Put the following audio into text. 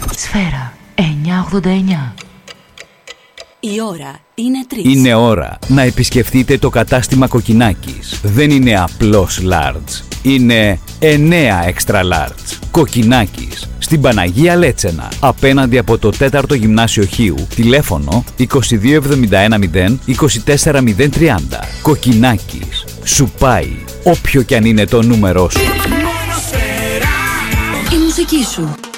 Σφαίρα 989. Η ώρα είναι 3. Είναι ώρα να επισκεφτείτε το κατάστημα Κοκκινάκης. Δεν είναι απλώς large. Είναι 9 extra large. Κοκκινάκης. Στην Παναγία Λέτσενα. Απέναντι από το 4ο Γυμνάσιο Χίου. Τηλέφωνο 22710 24030. Κοκκινάκης. Σου πάει όποιο κι αν είναι το νούμερό σου. Η μουσική σου.